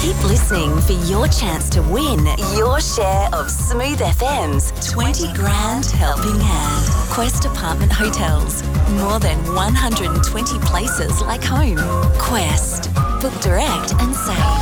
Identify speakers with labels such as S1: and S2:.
S1: Keep listening for your chance to win your share of Smooth FM's 20 grand helping hand. Quest Apartment Hotels. More than 120 places like home. Quest. Book direct and save.